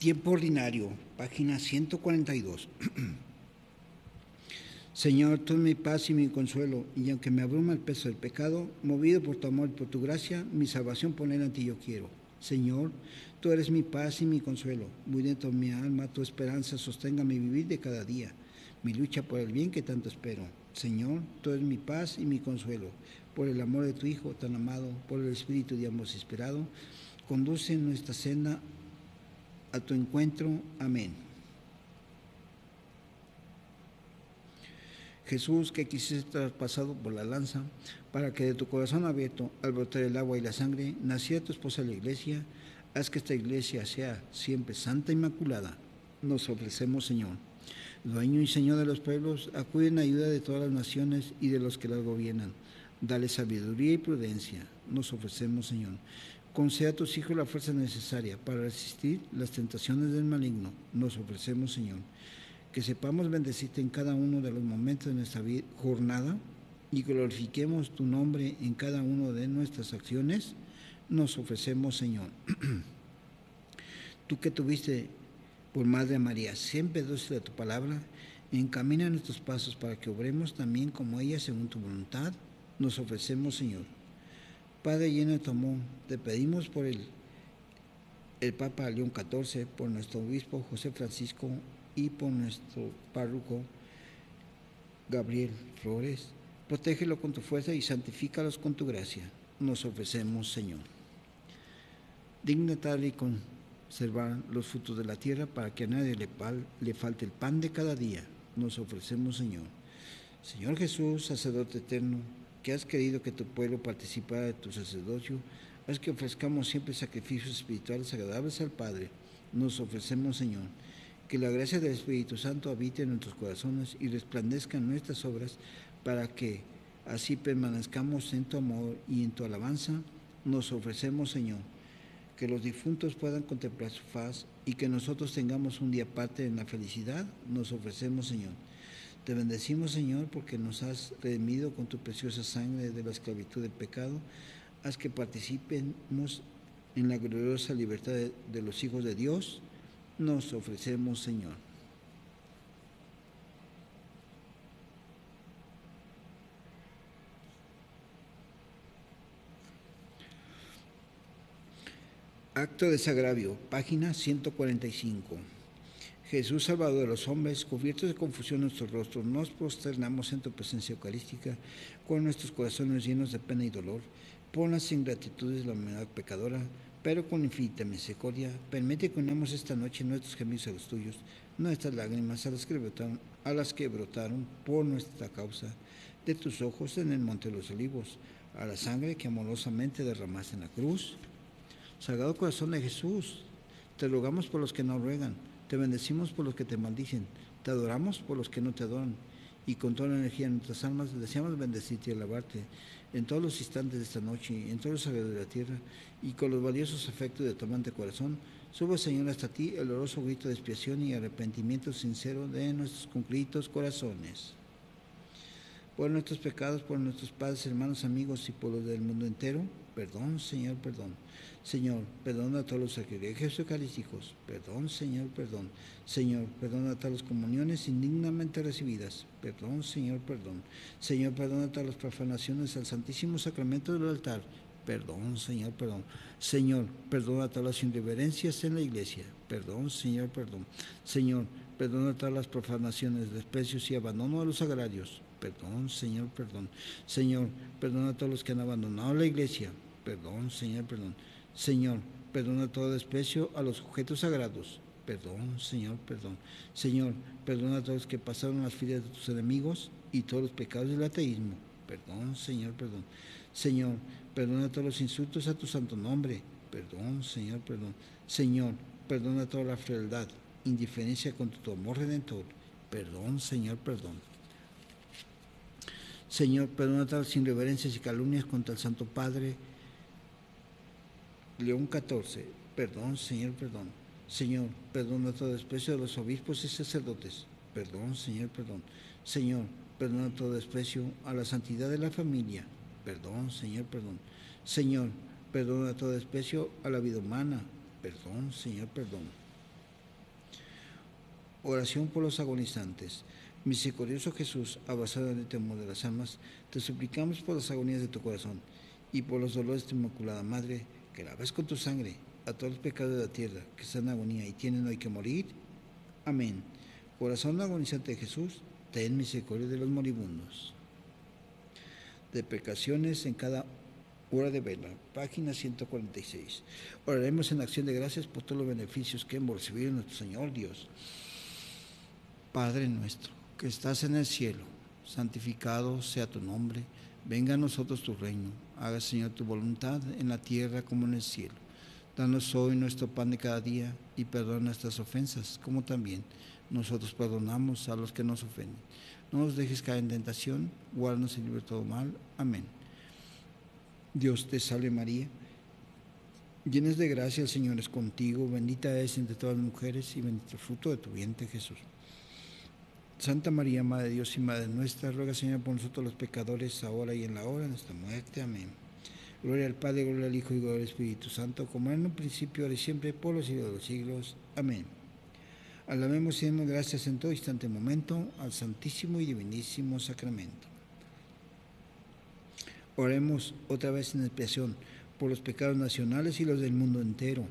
Tiempo ordinario, página 142. Señor, tú eres mi paz y mi consuelo, y aunque me abruma el peso del pecado, movido por tu amor y por tu gracia, mi salvación poner ante ti yo quiero. Señor, tú eres mi paz y mi consuelo, muy dentro de mi alma tu esperanza sostenga mi vivir de cada día, mi lucha por el bien que tanto espero. Señor, tú eres mi paz y mi consuelo, por el amor de tu Hijo tan amado, por el Espíritu de ambos inspirado, conduce nuestra senda a tu encuentro. Amén. Jesús, que quisiste traspasado por la lanza, para que de tu corazón abierto, al brotar el agua y la sangre, naciera tu esposa la Iglesia, haz que esta Iglesia sea siempre santa e inmaculada. Nos ofrecemos, Señor. Dueño y Señor de los pueblos, acude en ayuda de todas las naciones y de los que las gobiernan. Dale sabiduría y prudencia. Nos ofrecemos, Señor. Conceda a tus hijos la fuerza necesaria para resistir las tentaciones del maligno. Nos ofrecemos, Señor. Que sepamos bendecirte en cada uno de los momentos de nuestra jornada y glorifiquemos tu nombre en cada una de nuestras acciones. Nos ofrecemos, Señor. Tú que tuviste por Madre María, siempre dócil a tu palabra, encamina nuestros pasos para que obremos también como ella según tu voluntad. Nos ofrecemos, Señor. Padre lleno de tu amor, te pedimos por el Papa León XIV, por nuestro obispo José Francisco y por nuestro párroco Gabriel Flores. Protégelo con tu fuerza y santifícalos con tu gracia. Nos ofrecemos, Señor. Digna tal y conservar los frutos de la tierra para que a nadie le falte el pan de cada día. Nos ofrecemos, Señor. Señor Jesús, sacerdote eterno, que has querido que tu pueblo participara de tu sacerdocio, haz que ofrezcamos siempre sacrificios espirituales agradables al Padre. Nos ofrecemos, Señor. Que la gracia del Espíritu Santo habite en nuestros corazones y resplandezca en nuestras obras, para que así permanezcamos en tu amor y en tu alabanza. Nos ofrecemos, Señor. Que los difuntos puedan contemplar su faz y que nosotros tengamos un día aparte en la felicidad. Nos ofrecemos, Señor. Te bendecimos, Señor, porque nos has redimido con tu preciosa sangre de la esclavitud del pecado. Haz que participemos en la gloriosa libertad de los hijos de Dios. Nos ofrecemos, Señor. Acto de desagravio, página 145. Jesús, Salvador de los hombres, cubiertos de confusión nuestros rostros, nos prosternamos en tu presencia eucarística, con nuestros corazones llenos de pena y dolor, por las ingratitudes de la humanidad pecadora, pero con infinita misericordia, permite que unamos esta noche nuestros gemidos a los tuyos, nuestras lágrimas a las que brotaron por nuestra causa de tus ojos en el monte de los olivos, a la sangre que amorosamente derramaste en la cruz. Sagrado corazón de Jesús, te rogamos por los que nos ruegan, te bendecimos por los que te maldicen, te adoramos por los que no te adoran, y con toda la energía de nuestras almas deseamos bendecirte y alabarte en todos los instantes de esta noche, en todos los sagrados de la tierra, y con los valiosos afectos de tu amante corazón, suba, Señor, hasta ti el oloroso grito de expiación y arrepentimiento sincero de nuestros contritos corazones. Por nuestros pecados, por nuestros padres, hermanos, amigos y por los del mundo entero, perdón, Señor, perdón. Señor, perdona a todos los sacrilegios eucarísticos. Perdón, Señor, perdón. Señor, perdona a todas las comuniones indignamente recibidas. Perdón, Señor, perdón. Señor, perdona a todas las profanaciones al Santísimo Sacramento del altar. Perdón, Señor, perdón. Señor, perdona a todas las irreverencias en la iglesia. Perdón, Señor, perdón. Señor, perdona a todas las profanaciones, desprecios y abandono de los sagrarios. Perdón, Señor, perdón. Señor, perdona a todos los que han abandonado la iglesia. Perdón, Señor, perdón. Señor, perdona todo desprecio a los objetos sagrados. Perdón, Señor, perdón. Señor, perdona a todos los que pasaron las filas de tus enemigos y todos los pecados del ateísmo. Perdón, Señor, perdón. Señor, perdona todos los insultos a tu santo nombre. Perdón, Señor, perdón. Señor, perdona toda la frialdad, indiferencia contra tu amor redentor. Perdón, Señor, perdón. Señor, perdona todas las irreverencias y calumnias contra el Santo Padre León XIV. Perdón, Señor, perdón. Señor, perdona todo desprecio de los obispos y sacerdotes. Perdón, Señor, perdón. Señor, perdona todo desprecio a la santidad de la familia. Perdón, Señor, perdón. Señor, perdona todo desprecio a la vida humana. Perdón, Señor, perdón. Oración por los agonizantes. Misericordioso Jesús, abrazado en el temor de las almas, te suplicamos por las agonías de tu corazón y por los dolores de tu Inmaculada Madre, que laves con tu sangre a todos los pecados de la tierra que están en agonía y tienen hoy que morir. Amén. Corazón agonizante de Jesús, ten misericordia de los moribundos. Deprecaciones en cada hora de vela, página 146. Oraremos en acción de gracias por todos los beneficios que hemos recibido en nuestro Señor Dios. Padre nuestro, que estás en el cielo, santificado sea tu nombre, venga a nosotros tu reino, haga Señor tu voluntad en la tierra como en el cielo. Danos hoy nuestro pan de cada día y perdona nuestras ofensas, como también nosotros perdonamos a los que nos ofenden. No nos dejes caer en tentación, guárdanos y libre de todo mal. Amén. Dios te salve María, llena de gracia, el Señor es contigo, bendita eres entre todas las mujeres y bendito el fruto de tu vientre Jesús. Santa María, Madre de Dios y Madre nuestra, ruega Señor por nosotros los pecadores, ahora y en la hora de nuestra muerte. Amén. Gloria al Padre, gloria al Hijo y gloria al Espíritu Santo, como era en un principio, ahora y siempre, por los siglos de los siglos. Amén. Alabemos y demos gracias en todo instante y momento al Santísimo y Divinísimo Sacramento. Oremos otra vez en expiación por los pecados nacionales y los del mundo entero.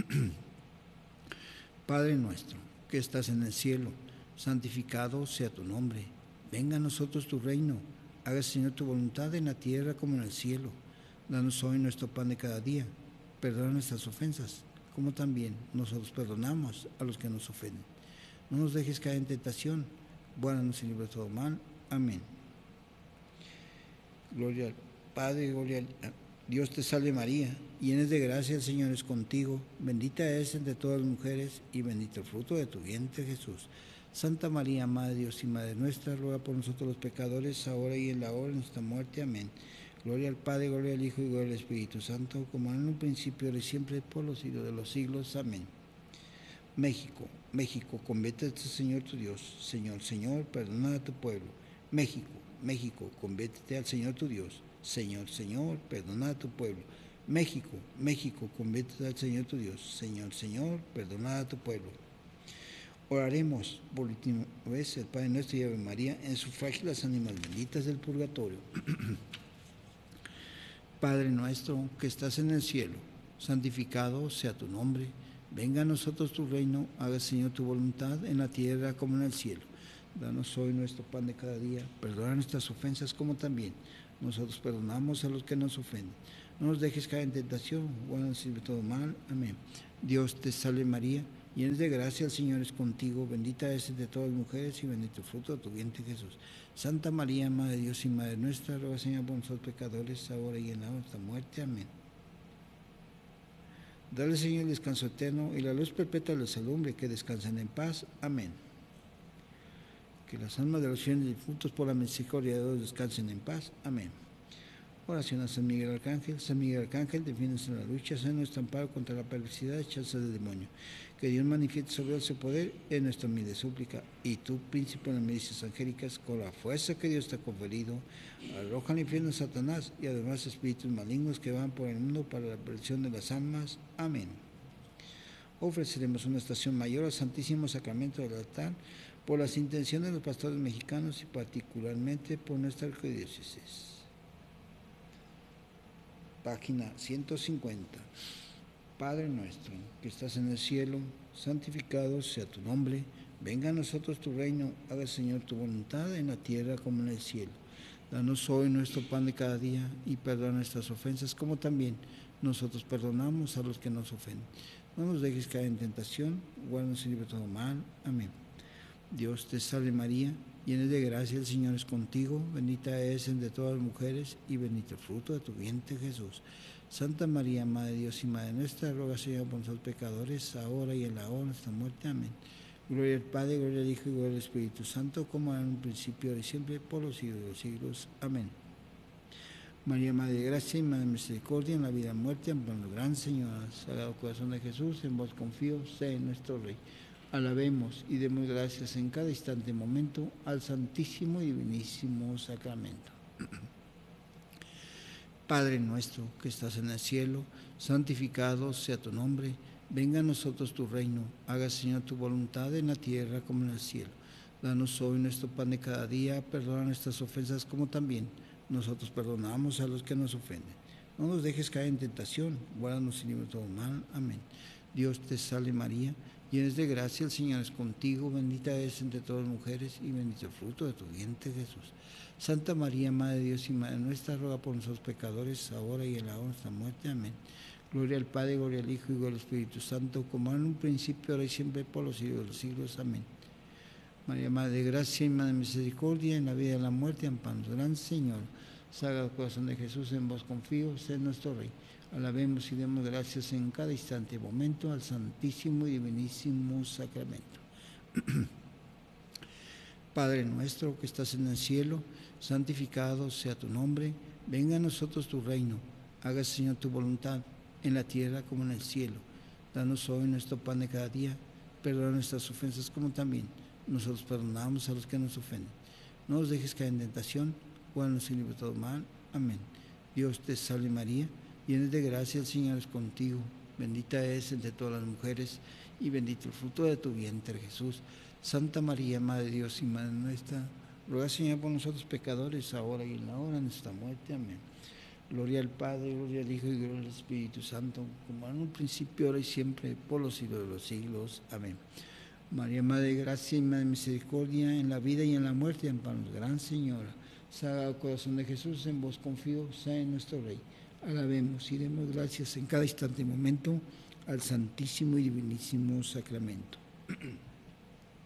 Padre nuestro, que estás en el cielo, santificado sea tu nombre. Venga a nosotros tu reino. Hágase, Señor, tu voluntad en la tierra como en el cielo. Danos hoy nuestro pan de cada día. Perdona nuestras ofensas, como también nosotros perdonamos a los que nos ofenden. No nos dejes caer en tentación. Guárdanos y libre de todo mal. Amén. Gloria al Padre, gloria al Dios te salve María, llena de gracia, el Señor es contigo. Bendita eres entre todas las mujeres y bendito el fruto de tu vientre Jesús. Santa María, Madre de Dios y Madre nuestra, ruega por nosotros los pecadores, ahora y en la hora de nuestra muerte. Amén. Gloria al Padre, gloria al Hijo y gloria al Espíritu Santo, como en un principio, ahora y siempre, por los siglos de los siglos. Amén. México, México, conviértete, Señor tu Dios. Señor, Señor, perdona a tu pueblo. México, México, conviértete al Señor tu Dios. Señor, Señor, perdona a tu pueblo. México, México, conviértete al Señor tu Dios. Señor, Señor, perdona a tu pueblo. Oraremos por última vez el Padre Nuestro y Ave María en sufragio las ánimas benditas del purgatorio. Padre nuestro que estás en el cielo, santificado sea tu nombre. Venga a nosotros tu reino, haga Señor tu voluntad en la tierra como en el cielo. Danos hoy nuestro pan de cada día, perdona nuestras ofensas como también nosotros perdonamos a los que nos ofenden. No nos dejes caer en tentación, guárdanos de todo mal. Amén. Dios te salve María, llena de gracia, el Señor es contigo, bendita eres entre todas las mujeres y bendito el fruto de tu vientre Jesús. Santa María, Madre de Dios y Madre nuestra, ruega Señor por nosotros pecadores, ahora y en la hora de nuestra muerte. Amén. Dale, Señor, el descanso eterno y la luz perpetua de los alumbre, que descansen en paz. Amén. Que las almas de los fieles difuntos por la misericordia de Dios descansen en paz. Amén. Oración a San Miguel Arcángel. San Miguel Arcángel, defiéndenos en la lucha, sé nuestro amparo contra la perversidad hechaza del demonio. Que Dios manifieste sobre él su poder en nuestra humilde súplica. Y tú, príncipe de las milicias angélicas, con la fuerza que Dios te ha conferido, arroja al infierno a Satanás y además espíritus malignos que van por el mundo para la perdición de las almas. Amén. Ofreceremos una estación mayor al Santísimo Sacramento del altar por las intenciones de los pastores mexicanos y particularmente por nuestra arquidiócesis. Página 150. Padre nuestro, que estás en el cielo, santificado sea tu nombre. Venga a nosotros tu reino, haga Señor tu voluntad en la tierra como en el cielo. Danos hoy nuestro pan de cada día y perdona nuestras ofensas como también nosotros perdonamos a los que nos ofenden. No nos dejes caer en tentación, guárdanos y libre de todo mal. Amén. Dios te salve María, llena de gracia, el Señor es contigo, bendita eres entre todas las mujeres y bendito el fruto de tu vientre Jesús. Santa María, Madre de Dios y Madre nuestra, ruega Señor por nosotros pecadores, ahora y en la hora de nuestra muerte. Amén. Gloria al Padre, gloria al Hijo y gloria al Espíritu Santo, como en un principio, ahora y siempre, por los siglos de los siglos. Amén. María, Madre de Gracia y Madre de Misericordia, en la vida y muerte, amparanos, Gran Señora. Sagrado Corazón de Jesús, en vos confío, sé nuestro Rey. Alabemos y demos gracias en cada instante y momento al Santísimo y Divinísimo Sacramento. Padre nuestro que estás en el cielo, santificado sea tu nombre. Venga a nosotros tu reino. Haga, Señor, tu voluntad en la tierra como en el cielo. Danos hoy nuestro pan de cada día. Perdona nuestras ofensas como también nosotros perdonamos a los que nos ofenden. No nos dejes caer en tentación. Guárdanos y líbranos de todo mal. Amén. Dios te salve María, llena de gracia, el Señor es contigo, bendita eres entre todas las mujeres y bendito el fruto de tu vientre Jesús. Santa María, Madre de Dios y Madre nuestra, ruega por nosotros pecadores, ahora y en la hora de nuestra muerte. Amén. Gloria al Padre, gloria al Hijo y gloria al Espíritu Santo, como en un principio, ahora y siempre, por los siglos de los siglos. Amén. María, Madre de gracia y Madre de misericordia, en la vida y en la muerte, amparanos. Gran Señor, Sagrado Corazón de Jesús, en vos confío, sé nuestro Rey. Alabemos y demos gracias en cada instante y momento al Santísimo y Divinísimo Sacramento. Padre nuestro que estás en el cielo, santificado sea tu nombre. Venga a nosotros tu reino. Hágase, Señor, tu voluntad, en la tierra como en el cielo. Danos hoy nuestro pan de cada día. Perdona nuestras ofensas como también nosotros perdonamos a los que nos ofenden. No nos dejes caer en tentación, guárdanos y líbranos de todo mal. Amén. Dios te salve María, llena de gracia, el Señor es contigo. Bendita eres entre todas las mujeres y bendito el fruto de tu vientre Jesús. Santa María, Madre de Dios y Madre nuestra, ruega, Señor, por nosotros pecadores, ahora y en la hora de nuestra muerte. Amén. Gloria al Padre, gloria al Hijo y gloria al Espíritu Santo, como en un principio, ahora y siempre, por los siglos de los siglos. Amén. María, Madre de gracia y Madre de misericordia, en la vida y en la muerte, amparanos. Gran Señora, Sagrado Corazón de Jesús, en vos confío, sea nuestro Rey. Alabemos y demos gracias en cada instante y momento al Santísimo y Divinísimo Sacramento.